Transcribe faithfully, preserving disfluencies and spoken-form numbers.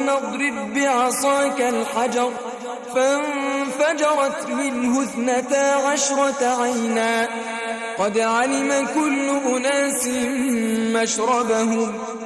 فرعون اضرب بعصاك الحجر فانفجرت منه اثنتا عشرة عينا قد علم كل أناس مشربهم